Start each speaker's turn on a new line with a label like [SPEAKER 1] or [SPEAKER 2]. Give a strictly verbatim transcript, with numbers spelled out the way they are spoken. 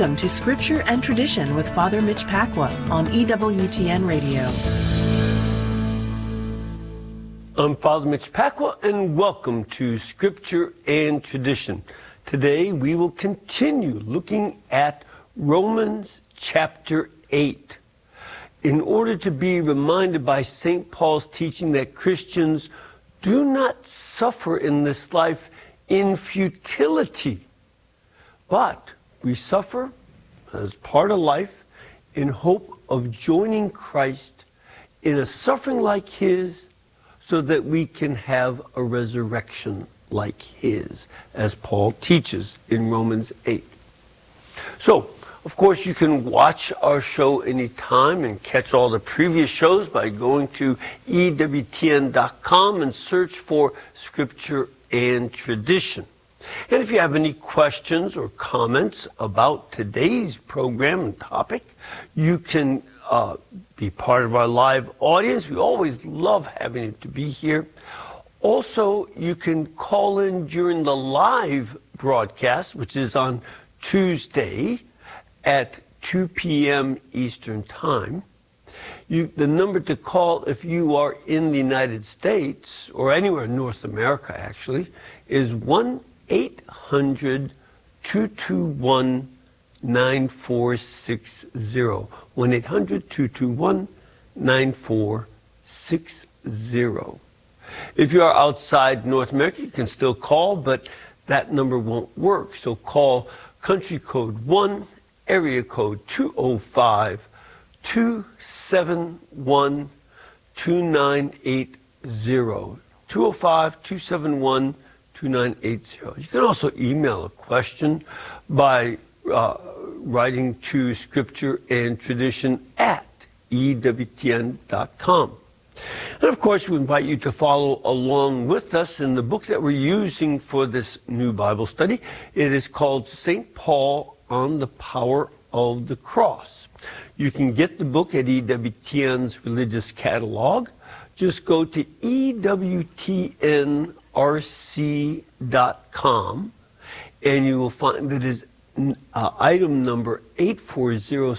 [SPEAKER 1] Welcome to Scripture and Tradition with Father Mitch Pacwa on E W T N Radio.
[SPEAKER 2] I'm Father Mitch Pacwa, and welcome to Scripture and Tradition. Today we will continue looking at Romans chapter eight. In order to be reminded by Saint Paul's teaching that Christians do not suffer in this life in futility, but we suffer as part of life in hope of joining Christ in a suffering like his, so that we can have a resurrection like his, as Paul teaches in Romans eight. So, of course, you can watch our show anytime and catch all the previous shows by going to E W T N dot com and search for Scripture and Tradition. And if you have any questions or comments about today's program and topic, you can uh, be part of our live audience. We always love having you to be here. Also, you can call in during the live broadcast, which is on Tuesday at two p.m. Eastern Time. You, the number to call if you are in the United States, or anywhere in North America actually, is one eight hundred two two one nine four six zero. one eight hundred two two one nine four six zero. If you are outside North America, you can still call, but that number won't work. So call country code one, area code two oh five, two seven one, two nine eight zero. two oh five, two seven one, two nine eight zero. You can also email a question by uh, writing to Scripture and Tradition at E W T N dot com. And of course, we invite you to follow along with us in the book that we're using for this new Bible study. It is called Saint Paul on the Power of the Cross. You can get the book at E W T N's Religious Catalog. Just go to E W T N R C dot com and you will find that is uh, item number eight four zero